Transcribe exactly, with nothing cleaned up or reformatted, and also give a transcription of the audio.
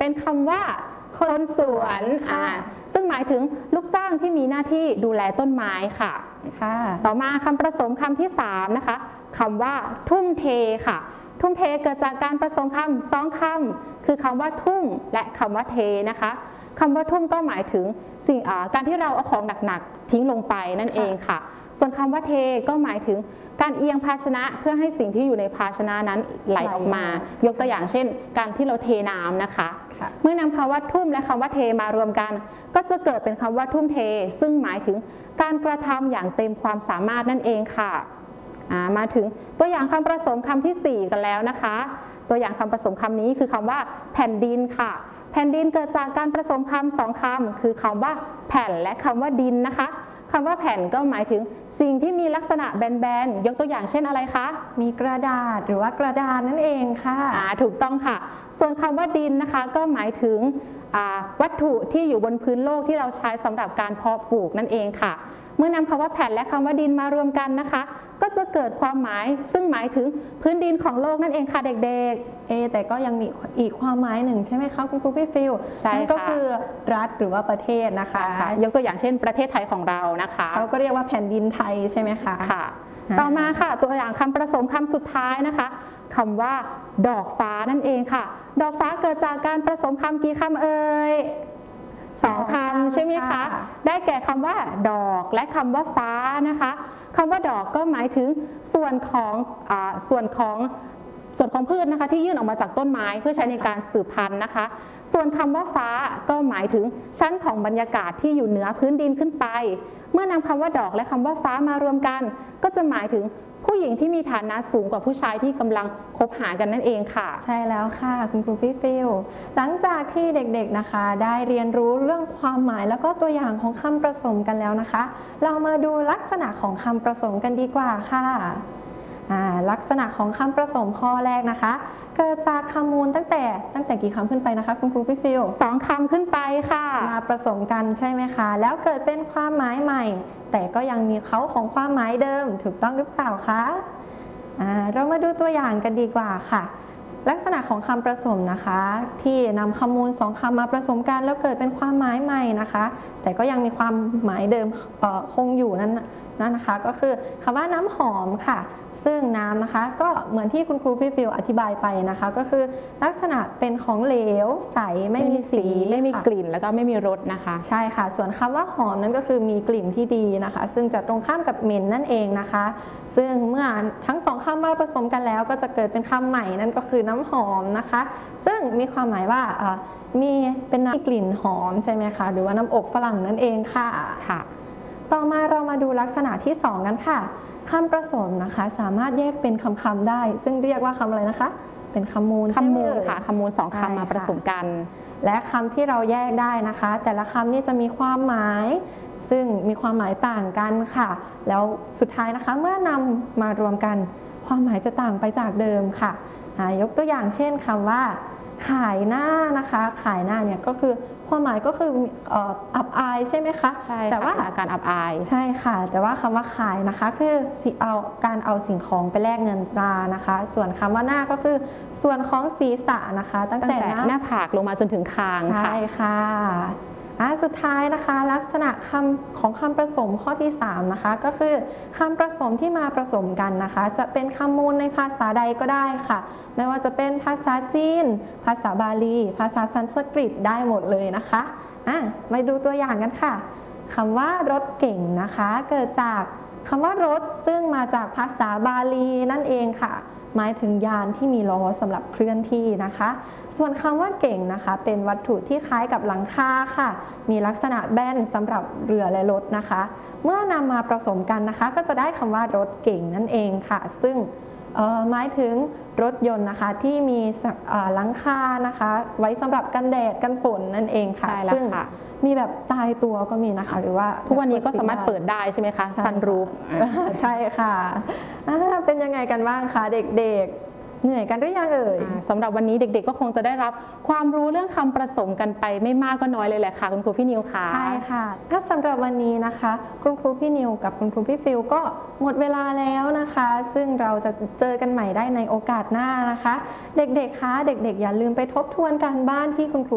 เป็นคำว่าคนสวนอ่าซึ่งหมายถึงลูกจ้างที่มีหน้าที่ดูแลต้นไม้ค่ะค่ะต่อมาคำผสมคำที่สามนะคะคำว่าทุ่มเทค่ะทุ่มเทเกิดจากการผสมคำสองคำคือคำว่าทุ่มและคำว่าเทนะคะคำว่าทุ่มก็หมายถึงสิ่งการที่เราเอาของหนักๆทิ้งลงไปนั่นเองค่ะส่วนคำว่าเทก็หมายถึงการเอียงภาชนะเพื่อให้สิ่งที่อยู่ในภาชนะนั้นไหลออกมายกตัวอย่างเช่นการที่เราเทน้ำนะคะเมื่อนำคำว่าทุ่มและคำว่าเทมารวมกันก็จะเกิดเป็นคำว่าทุ่มเทซึ่งหมายถึงการกระทำอย่างเต็มความสามารถนั่นเองค่ะมาถึงตัวอย่างคำผสมคำที่สี่กันแล้วนะคะตัวอย่างคำผสมคำนี้คือคำว่าแผ่นดินค่ะแผ่นดินเกิดจากการผสมคำสองคำคือคำว่าแผ่นและคำว่าดินนะคะคำว่าแผ่นก็หมายถึงสิ่งที่มีลักษณะแบนๆยกตัวอย่างเช่นอะไรคะมีกระดาษหรือว่ากระดานนั่นเองค่ะอ่าถูกต้องค่ะส่วนคำว่าดินนะคะก็หมายถึงวัตถุที่อยู่บนพื้นโลกที่เราใช้สำหรับการเพาะปลูกนั่นเองค่ะเมื่อนำคำว่าแผ่นและคำว่าดินมารวมกันนะคะก็จะเกิดความหมายซึ่งหมายถึงพื้นดินของโลกนั่นเองค่ะเด็กๆเอแต่ก็ยังมีอีกความหมายหนึ่งใช่ไหมคะคุณครูพี่ฟิลใช่ค่ะก็คือรัฐหรือว่าประเทศนะคะยกตัวอย่างเช่นประเทศไทยของเรานะคะเขาก็เรียกว่าแผ่นดินไทยใช่ไหมคะค่ะต่อมาค่ะตัวอย่างคำผสมคำสุดท้ายนะคะคำว่าดอกฟ้านั่นเองค่ะดอกฟ้าเกิดจากการผสมคำกี่คำเอ่ยสองคำใช่ไหมคะได้แก่คำว่าดอกและคำว่าฟ้านะคะคำว่าดอกก็หมายถึงส่วนของอ่าส่วนของส่วนของพืชนะคะที่ยื่นออกมาจากต้นไม้เพื่อใช้ในการสืบพันธุ์นะคะส่วนคำว่าฟ้าก็หมายถึงชั้นของบรรยากาศที่อยู่เหนือพื้นดินขึ้นไปเมื่อนำคำว่าดอกและคำว่าฟ้ามารวมกันก็จะหมายถึงผู้หญิงที่มีฐานะสูงกว่าผู้ชายที่กำลังคบหากันนั่นเองค่ะใช่แล้วค่ะคุณครูพี่ฟิลหลังจากที่เด็กๆนะคะได้เรียนรู้เรื่องความหมายแล้วก็ตัวอย่างของคำผสมกันแล้วนะคะเรามาดูลักษณะของคำผสมกันดีกว่าค่ะลักษณะของคำผสมข้อแรกนะคะเกิดจากคำมูลตั้งแต่ตั้งแต่กี่คำขึ้นไปนะคะคุณครูพี่ฟิลสองคำขึ้นไปค่ะมาผสมกันใช่ไหมคะแล้วเกิดเป็นความหมายใหม่แต่ก็ยังมีเขาของความหมายเดิมถูกต้องหรือเปล่าคะเรามาดูตัวอย่างกันดีกว่าค่ะลักษณะของคำผสมนะคะที่นำคำมูลสองคำมาผสมกันแล้วเกิดเป็นความหมายใหม่นะคะแต่ก็ยังมีความหมายเดิมคงอยู่นั่นนั่นนะคะก็คือคำว่าน้ำหอมค่ะซึ่งน้ำนะคะก็เหมือนที่คุณครูพี่ฟิลอธิบายไปนะคะก็คือลักษณะเป็นของเหลวใสไม่มีสีไม่มีกลิ่นแล้วก็ไม่มีรสนะคะใช่ค่ะส่วนคำว่าหอมนั้นก็คือมีกลิ่นที่ดีนะคะซึ่งจะตรงข้ามกับเหม็นนั่นเองนะคะซึ่งเมื่อทั้งสองคำมาผสมกันแล้วก็จะเกิดเป็นคำใหม่นั่นก็คือน้ำหอมนะคะซึ่งมีความหมายว่ามีเป็นน้ำกลิ่นหอมใช่ไหมคะหรือว่าน้ำอบฝรั่งนั่นเองค่ะค่ะต่อมาเรามาดูลักษณะที่สองกันค่ะคำผสมนะคะสามารถแยกเป็นคำๆได้ซึ่งเรียกว่าคำอะไรนะคะเป็นคำมูลคำมูลค่ะคำมูลสองคำมาผสมกันและคำที่เราแยกได้นะคะแต่ละคำนี่จะมีความหมายซึ่งมีความหมายต่างกันค่ะแล้วสุดท้ายนะคะเมื่อนำมารวมกันความหมายจะต่างไปจากเดิมค่ะยกตัวอย่างเช่นคำว่าขายหน้านะคะขายหน้าเนี่ยก็คือความหมายก็คืออับอายใช่ไหมคะใช่แต่ว่าการอับอายใช่ค่ะแต่ว่าคำว่าขายนะคะคือเอาการเอาสิ่งของไปแลกเงินตรานะคะส่วนคำว่าหน้าก็คือส่วนของศีรษะนะคะตั้งแต่หน้าผากลงมาจนถึงคางใช่ค่ะสุดท้ายนะคะลักษณะคำของคำผสมข้อที่สามนะคะก็คือคำผสมที่มาผสมกันนะคะจะเป็นคำมูลในภาษาใดก็ได้ค่ะไม่ว่าจะเป็นภาษาจีนภาษาบาลีภาษาสันสกฤตได้หมดเลยนะคะอ่ะมาดูตัวอย่างกันค่ะคำว่ารถเก่งนะคะเกิดจากคำว่ารถซึ่งมาจากภาษาบาลีนั่นเองค่ะหมายถึงยานที่มีล้อสำหรับเคลื่อนที่นะคะส่วนคำว่าเก่งนะคะเป็นวัตถุที่คล้ายกับหลังคาค่ะมีลักษณะแบนสำหรับเรือและรถนะคะเมื่อนำมาผสมกันนะคะก็จะได้คำว่ารถเก่งนั่นเองค่ะซึ่งหมายถึงรถยนต์นะคะที่มีหลังคานะคะไว้สำหรับกันแดดกันฝนนั่นเองค่ะซึ่งมีแบบตายตัวก็มีนะคะหรือว่าทุกวันนี้ก็สามารถเปิดได้ใช่ไหมคะซันรูฟใช่ค่ะเป็นยังไงกันบ้างคะเด็กๆเหนื่อยกันหรือยังเอ่ยสำหรับวันนี้เด็กๆก็คงจะได้รับความรู้เรื่องคำผสมกันไปไม่มากก็น้อยเลยแหละค่ะคุณครูพี่นิวค่ะใช่ค่ะถ้าสำหรับวันนี้นะคะคุณครูพี่นิวกับคุณครูพี่ฟิลก็หมดเวลาแล้วนะคะซึ่งเราจะเจอกันใหม่ได้ในโอกาสหน้านะคะเด็กๆคะเด็กๆอย่าลืมไปทบทวนการบ้านที่คุณครู